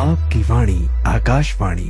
आपकी वाणी आकाशवाणी।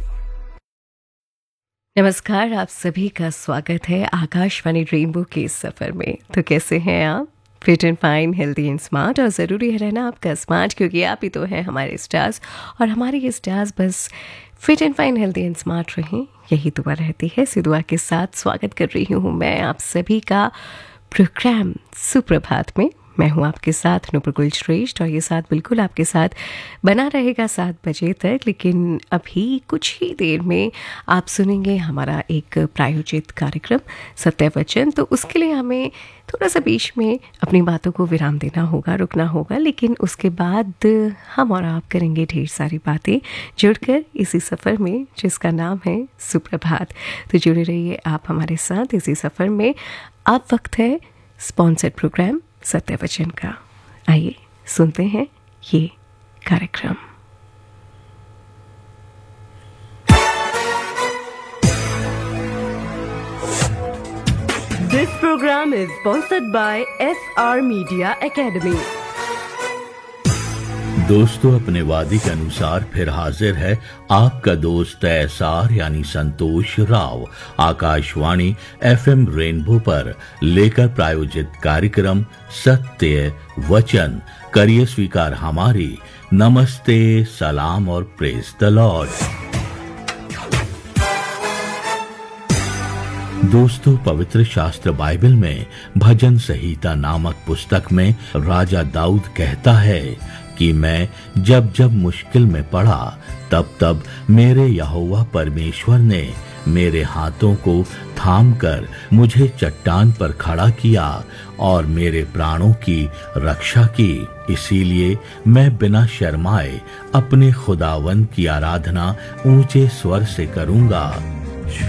नमस्कार, आप सभी का स्वागत है आकाशवाणी रेनबो के इस सफ़र में। तो कैसे हैं आप? Fit and fine, healthy and smart. और ज़रूरी है रहना आपका स्मार्ट, क्योंकि आप ही तो हैं हमारे स्टार्स। और हमारे ये स्टार्स बस fit and fine, healthy and smart रहें, यही दुआ रहती है। इसी दुआ के साथ स्वागत कर रही हूँ मैं आप सभी का प्रोग्राम सुप्रभात में। मैं हूँ आपके साथ नुपुर श्रेष्ठ, और ये साथ बिल्कुल आपके साथ बना रहेगा 7 बजे तक। लेकिन अभी कुछ ही देर में आप सुनेंगे हमारा एक प्रायोजित कार्यक्रम सत्य वचन। तो उसके लिए हमें थोड़ा सा बीच में अपनी बातों को विराम देना होगा, रुकना होगा। लेकिन उसके बाद हम और आप करेंगे ढेर सारी बातें जुड़कर इसी सफ़र में, जिसका नाम है सुप्रभात। तो जुड़े रहिए आप हमारे साथ इसी सफ़र में। अब वक्त है स्पॉन्सर्ड प्रोग्राम सत्य वचन का। आइए सुनते हैं ये कार्यक्रम। This program is sponsored by SR Media Academy. दोस्तों, अपने वादे के अनुसार फिर हाजिर है आपका दोस्त एसआर यानी संतोष राव, आकाशवाणी FM रेनबो पर लेकर प्रायोजित कार्यक्रम सत्य वचन। करिए स्वीकार हमारी नमस्ते, सलाम और प्रेज द लॉर्ड। दोस्तों, पवित्र शास्त्र बाइबल में भजन संहिता नामक पुस्तक में राजा दाऊद कहता है कि मैं जब जब मुश्किल में पड़ा तब तब मेरे यहोवा परमेश्वर ने मेरे हाथों को थामकर मुझे चट्टान पर खड़ा किया और मेरे प्राणों की रक्षा की। इसीलिए मैं बिना शर्माए अपने खुदावंद की आराधना ऊंचे स्वर से करूंगा।